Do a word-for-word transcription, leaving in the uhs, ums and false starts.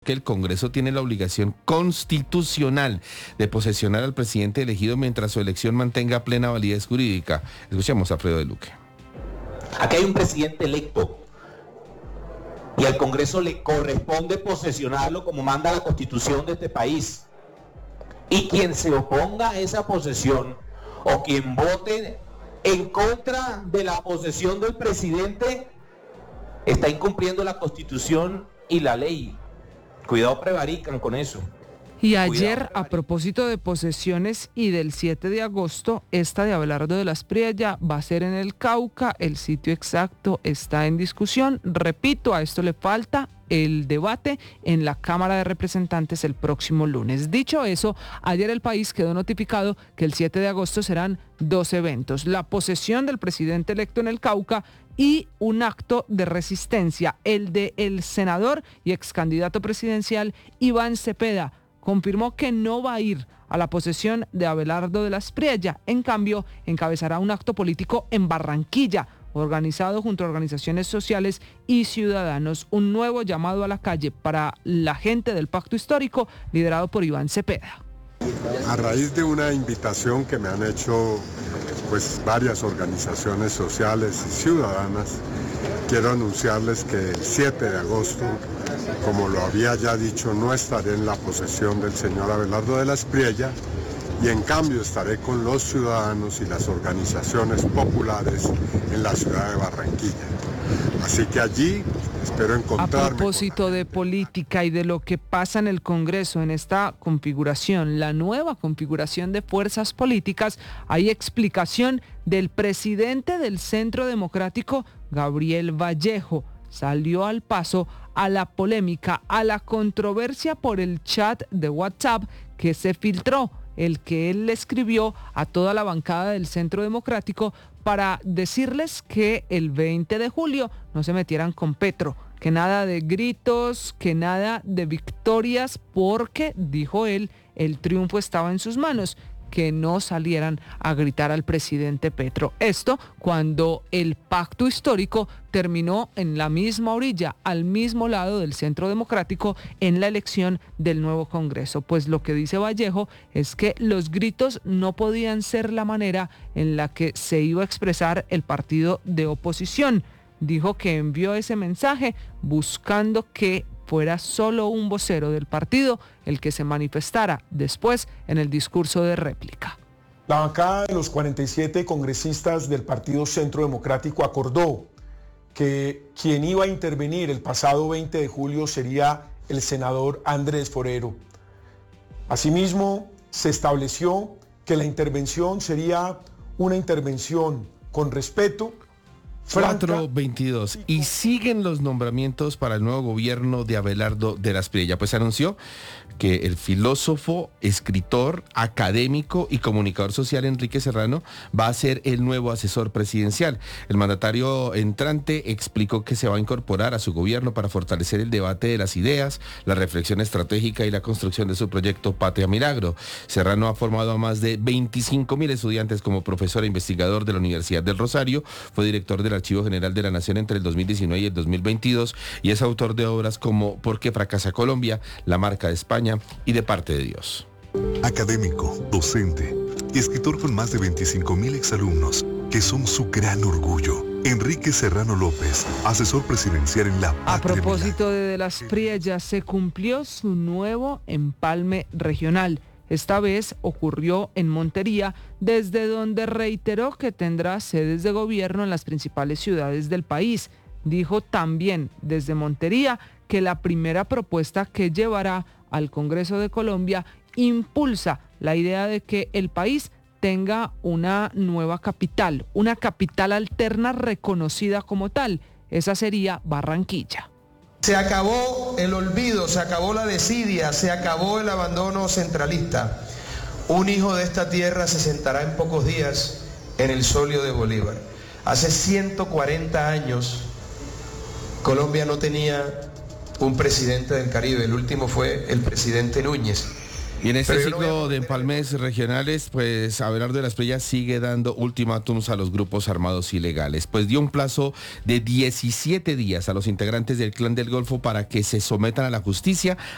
que el Congreso tiene la obligación constitucional de posesionar al presidente elegido mientras su elección mantenga plena validez jurídica. Escuchemos a Alfredo de Luque. Aquí hay un presidente electo y al Congreso le corresponde posesionarlo como manda la Constitución de este país. Y quien se oponga a esa posesión o quien vote en contra de la posesión del presidente está incumpliendo la Constitución y la ley. Cuidado, prevarican con eso. Y ayer, a propósito de posesiones y del siete de agosto, esta de Abelardo de las Priella va a ser en el Cauca. El sitio exacto está en discusión. Repito, a esto le falta el debate en la Cámara de Representantes el próximo lunes. Dicho eso, ayer el país quedó notificado que el siete de agosto serán dos eventos: la posesión del presidente electo en el Cauca y un acto de resistencia, el de el senador y ex candidato presidencial Iván Cepeda. Confirmó que no va a ir a la posesión de Abelardo de las Priella. En cambio, encabezará un acto político en Barranquilla, organizado junto a organizaciones sociales y ciudadanos. Un nuevo llamado a la calle para la gente del Pacto Histórico, liderado por Iván Cepeda. A raíz de una invitación que me han hecho pues varias organizaciones sociales y ciudadanas, quiero anunciarles que el siete de agosto, como lo había ya dicho, no estaré en la posesión del señor Abelardo de las Priella, y en cambio estaré con los ciudadanos y las organizaciones populares en la ciudad de Barranquilla. Así que allí espero encontrarme. A propósito de política y de lo que pasa en el Congreso en esta configuración, la nueva configuración de fuerzas políticas, hay explicación del presidente del Centro Democrático, Gabriel Vallejo. Salió al paso a la polémica, a la controversia por el chat de WhatsApp que se filtró, el que él le escribió a toda la bancada del Centro Democrático para decirles que el veinte de julio no se metieran con Petro, que nada de gritos, que nada de victorias, porque, dijo él, el triunfo estaba en sus manos, que no salieran a gritar al presidente Petro. Esto cuando el pacto histórico terminó en la misma orilla, al mismo lado del Centro Democrático, en la elección del nuevo Congreso. Pues lo que dice Vallejo es que los gritos no podían ser la manera en la que se iba a expresar el partido de oposición. Dijo que envió ese mensaje buscando que fuera solo un vocero del partido el que se manifestara después en el discurso de réplica. La bancada de los cuarenta y siete congresistas del Partido Centro Democrático acordó que quien iba a intervenir el pasado veinte de julio sería el senador Andrés Forero. Asimismo, se estableció que la intervención sería una intervención con respeto. cuatro veintidós y siguen los nombramientos para el nuevo gobierno de Abelardo de las Priella. Pues anunció que el filósofo, escritor, académico y comunicador social Enrique Serrano va a ser el nuevo asesor presidencial. El mandatario entrante explicó que se va a incorporar a su gobierno para fortalecer el debate de las ideas, la reflexión estratégica y la construcción de su proyecto Patria Milagro. Serrano ha formado a más de veinticinco mil estudiantes como profesor e investigador de la Universidad del Rosario, fue director del Archivo General de la Nación entre el dos mil diecinueve y el dos mil veintidós y es autor de obras como ¿Por qué fracasa Colombia?, La marca de España y De parte de Dios. Académico, docente y escritor con más de veinticinco mil exalumnos que son su gran orgullo. Enrique Serrano López, asesor presidencial en la Patria A propósito Milagro. de, de las Priella, se cumplió su nuevo empalme regional. Esta vez ocurrió en Montería, desde donde reiteró que tendrá sedes de gobierno en las principales ciudades del país. Dijo también desde Montería que la primera propuesta que llevará al Congreso de Colombia impulsa la idea de que el país tenga una nueva capital, una capital alterna reconocida como tal. Esa sería Barranquilla. Se acabó el olvido, se acabó la desidia, se acabó el abandono centralista. Un hijo de esta tierra se sentará en pocos días en el solio de Bolívar. Hace ciento cuarenta años, Colombia no tenía un presidente del Caribe, el último fue el presidente Núñez. Y en este Pero yo no ciclo voy a- de empalmes regionales, pues Abelardo de las Priella sigue dando ultimátums a los grupos armados ilegales. Pues dio un plazo de diecisiete días a los integrantes del Clan del Golfo para que se sometan a la justicia